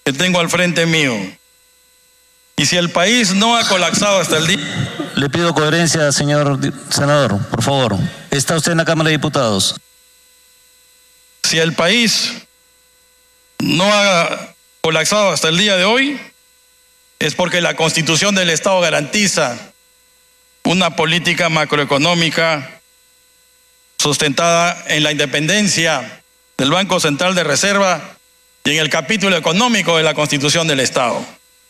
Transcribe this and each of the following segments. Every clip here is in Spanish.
que tengo al frente mío. Y si el país no ha colapsado hasta el día... Le pido coherencia, señor senador, por favor. Está usted en la Cámara de Diputados. Si el país no ha colapsado hasta el día de hoy, es porque la Constitución del Estado garantiza una política macroeconómica sustentada en la independencia del Banco Central de Reserva y en el capítulo económico de la Constitución del Estado.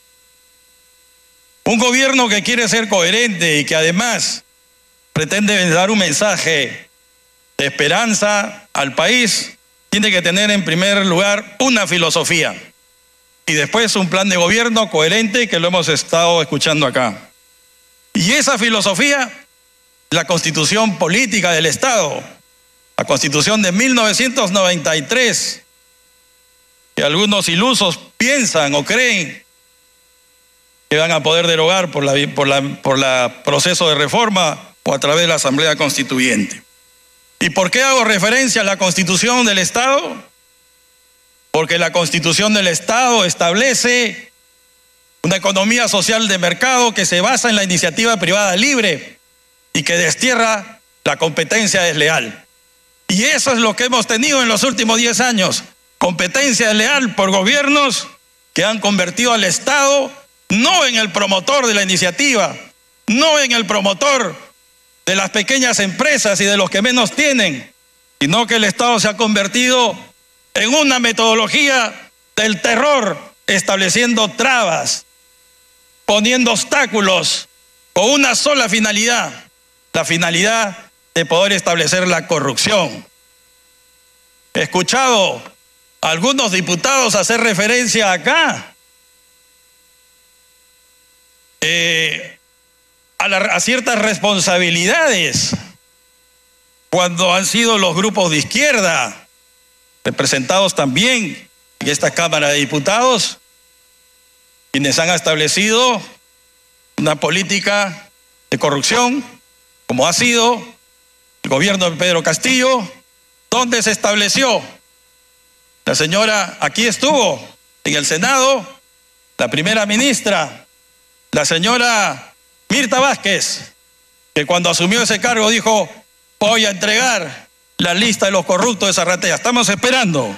Un gobierno que quiere ser coherente y que además pretende dar un mensaje de esperanza al país, tiene que tener en primer lugar una filosofía y después un plan de gobierno coherente, que lo hemos estado escuchando acá. Y esa filosofía, la Constitución Política del Estado, la Constitución de 1993, que algunos ilusos piensan o creen que van a poder derogar por la proceso de reforma o a través de la Asamblea Constituyente. ¿Y por qué hago referencia a la Constitución del Estado? Porque la Constitución del Estado establece una economía social de mercado que se basa en la iniciativa privada libre y que destierra la competencia desleal. Y eso es lo que hemos tenido en los últimos 10 años, competencia desleal por gobiernos que han convertido al Estado no en el promotor de la iniciativa, no en el promotor de las pequeñas empresas y de los que menos tienen, sino que el Estado se ha convertido en una metodología del terror, estableciendo trabas, poniendo obstáculos con una sola finalidad, la finalidad de poder establecer la corrupción. He escuchado a algunos diputados hacer referencia acá a ciertas responsabilidades cuando han sido los grupos de izquierda, representados también en esta Cámara de Diputados, quienes han establecido una política de corrupción, como ha sido el gobierno de Pedro Castillo, donde se estableció, la señora aquí estuvo en el Senado, la primera ministra, la señora Mirta Vázquez, que cuando asumió ese cargo dijo: voy a entregar la lista de los corruptos de Zarratea. Estamos esperando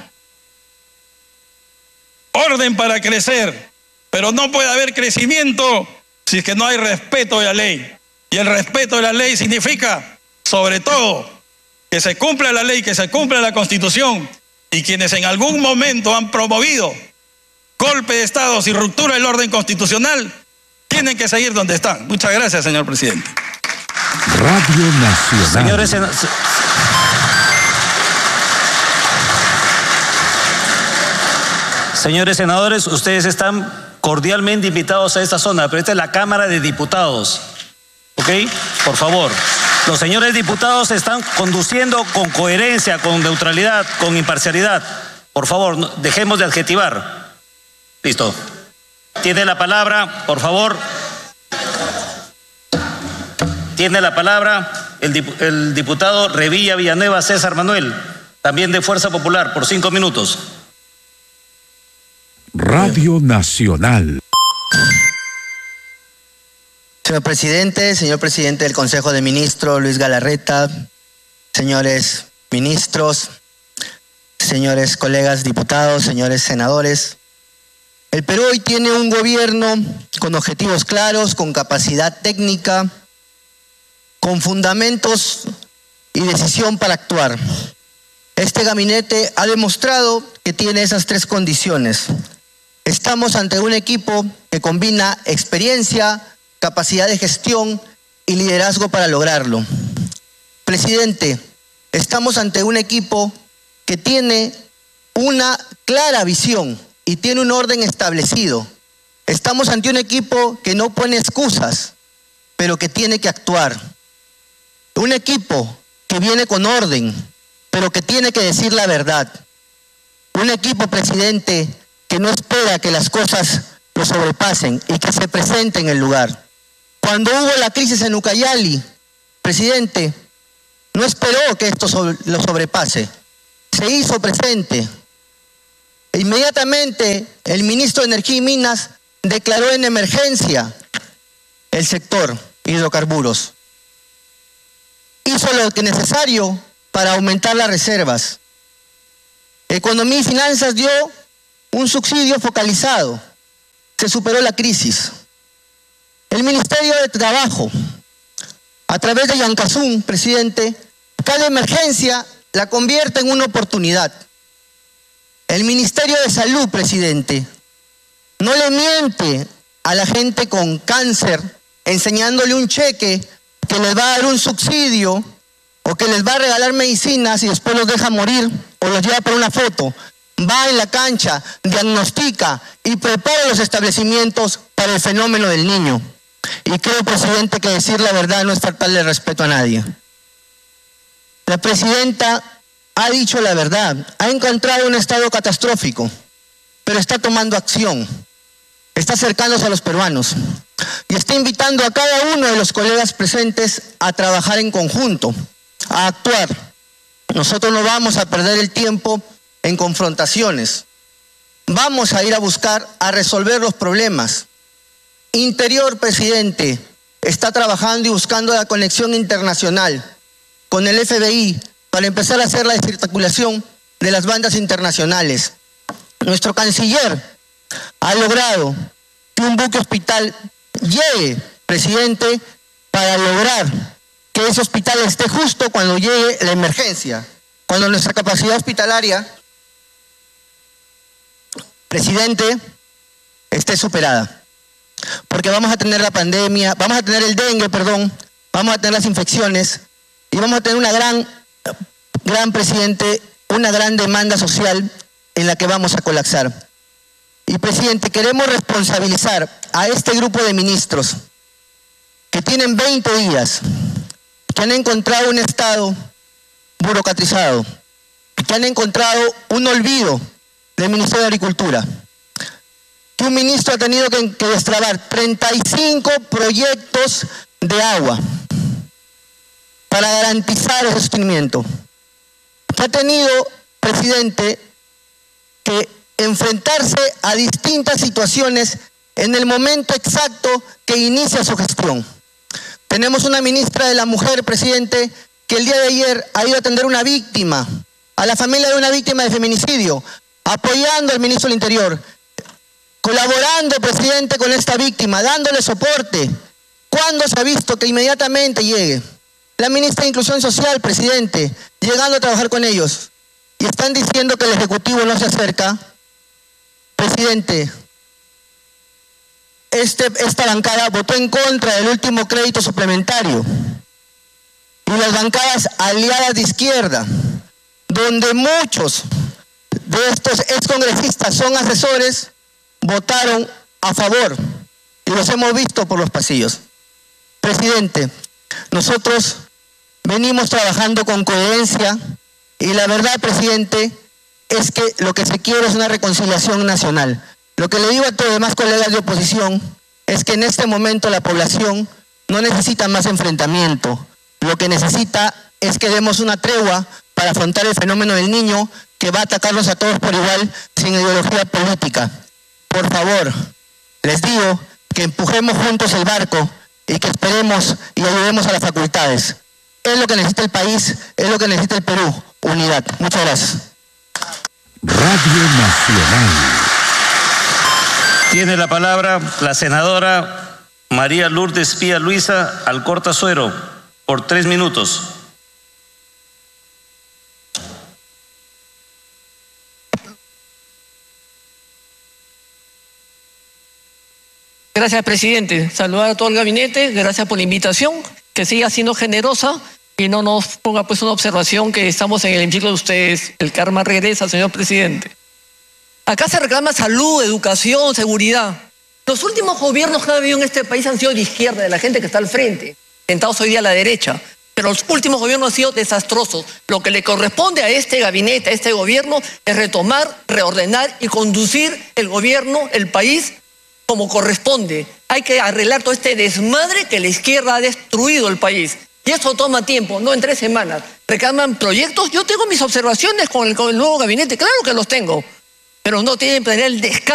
orden para crecer, pero no puede haber crecimiento si es que no hay respeto de la ley. Y el respeto de la ley significa, sobre todo, que se cumpla la ley, que se cumpla la Constitución, y quienes en algún momento han promovido golpe de Estado y ruptura del orden constitucional tienen que seguir donde están. Muchas gracias, señor presidente. Radio Nacional. Señores senadores, ustedes están cordialmente invitados a esta zona, pero esta es la Cámara de Diputados. ¿Ok? Por favor. Los señores diputados están conduciendo con coherencia, con neutralidad, con imparcialidad. Por favor, dejemos de adjetivar. Listo. Tiene la palabra, por favor. Tiene la palabra el diputado Revilla Villanueva César Manuel, también de Fuerza Popular, por 5 minutos. Radio Nacional. Señor presidente del Consejo de Ministros, Luis Galarreta, señores ministros, señores colegas diputados, señores senadores. El Perú hoy tiene un gobierno con objetivos claros, con capacidad técnica, con fundamentos y decisión para actuar. Este gabinete ha demostrado que tiene esas 3 condiciones. Estamos ante un equipo que combina experiencia, capacidad de gestión y liderazgo para lograrlo. Presidente, estamos ante un equipo que tiene una clara visión y tiene un orden establecido. Estamos ante un equipo que no pone excusas, pero que tiene que actuar. Un equipo que viene con orden, pero que tiene que decir la verdad. Un equipo, presidente, que no espera que las cosas lo sobrepasen y que se presente en el lugar. Cuando hubo la crisis en Ucayali, presidente, no esperó que esto lo sobrepase. Se hizo presente. Inmediatamente el ministro de Energía y Minas declaró en emergencia el sector hidrocarburos. Hizo lo que es necesario para aumentar las reservas. Economía y Finanzas dio un subsidio focalizado. Se superó la crisis. El Ministerio de Trabajo, a través de Yancazún, presidente, cada emergencia la convierte en una oportunidad. El Ministerio de Salud, presidente, no le miente a la gente con cáncer enseñándole un cheque que les va a dar un subsidio o que les va a regalar medicinas y después los deja morir o los lleva por una foto. Va en la cancha, diagnostica y prepara los establecimientos para el fenómeno del niño. Y creo, presidente, que decir la verdad no es faltarle respeto a nadie. La presidenta ha dicho la verdad, ha encontrado un estado catastrófico, pero está tomando acción, está acercándose a los peruanos y está invitando a cada uno de los colegas presentes a trabajar en conjunto, a actuar. Nosotros no vamos a perder el tiempo en confrontaciones. Vamos a ir a buscar, a resolver los problemas. Interior, presidente, está trabajando y buscando la conexión internacional con el FBI para empezar a hacer la desarticulación de las bandas internacionales. Nuestro canciller ha logrado que un buque hospital llegue, presidente, para lograr que ese hospital esté justo cuando llegue la emergencia, cuando nuestra capacidad hospitalaria, presidente, esté superada. Porque vamos a tener la pandemia, vamos a tener el dengue, vamos a tener las infecciones y vamos a tener una gran presidente, una gran demanda social en la que vamos a colapsar. Y presidente, queremos responsabilizar a este grupo de ministros que tienen 20 días, que han encontrado un Estado burocratizado, que han encontrado un olvido del Ministerio de Agricultura, que un ministro ha tenido que destrabar 35 proyectos de agua para garantizar el sostenimiento, que ha tenido, presidente, que enfrentarse a distintas situaciones en el momento exacto que inicia su gestión. Tenemos una ministra de la Mujer, presidente, que el día de ayer ha ido a atender a una víctima, a la familia de una víctima de feminicidio, apoyando al ministro del Interior, colaborando, presidente, con esta víctima, dándole soporte. ¿Cuándo se ha visto que inmediatamente llegue la ministra de Inclusión Social, presidente, llegando a trabajar con ellos? Y están diciendo que el Ejecutivo no se acerca. Presidente, esta bancada votó en contra del último crédito suplementario. Y las bancadas aliadas de izquierda, donde muchos de estos excongresistas son asesores, votaron a favor. Y los hemos visto por los pasillos. Presidente, nosotros venimos trabajando con coherencia y la verdad, presidente, es que lo que se quiere es una reconciliación nacional. Lo que le digo a todos los demás colegas de oposición es que en este momento la población no necesita más enfrentamiento. Lo que necesita es que demos una tregua para afrontar el fenómeno del niño que va a atacarnos a todos por igual sin ideología política. Por favor, les digo que empujemos juntos el barco y que esperemos y ayudemos a las facultades. Es lo que necesita el país, es lo que necesita el Perú. Unidad. Muchas gracias. Radio Nacional. Tiene la palabra la senadora María Lourdes Pía Luisa Alcorta Suero por 3 minutos. Gracias, presidente. Saludar a todo el gabinete. Gracias por la invitación. Que siga siendo generosa y no nos ponga pues una observación que estamos en el hemiciclo de ustedes. El karma regresa, señor presidente. Acá se reclama salud, educación, seguridad. Los últimos gobiernos que ha habido en este país han sido de izquierda, de la gente que está al frente, sentados hoy día a la derecha. Pero los últimos gobiernos han sido desastrosos. Lo que le corresponde a este gabinete, a este gobierno, es retomar, reordenar y conducir el gobierno, el país, como corresponde. Hay que arreglar todo este desmadre que la izquierda ha destruido el país. Y eso toma tiempo, no en 3 semanas. Reclaman proyectos. Yo tengo mis observaciones con el nuevo gabinete, claro que los tengo. pero no tienen tener el descaro